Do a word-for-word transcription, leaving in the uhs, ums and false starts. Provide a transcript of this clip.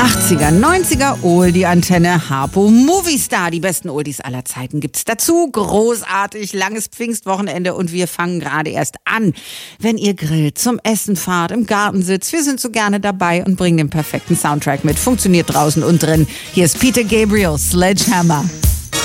achtziger, neunziger Oldie-Antenne, Harpo Movistar. Die besten Oldies aller Zeiten gibt's dazu. Großartig, langes Pfingstwochenende und wir fangen gerade erst an. Wenn ihr grillt, zum Essen fahrt, im Garten sitzt, wir sind so gerne dabei und bringen den perfekten Soundtrack mit. Funktioniert draußen und drin. Hier ist Peter Gabriel, Sledgehammer.